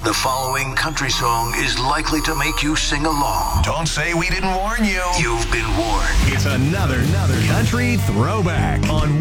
The following country song is likely to make you sing along. Don't say we didn't warn you. You've been warned. It's another country throwback on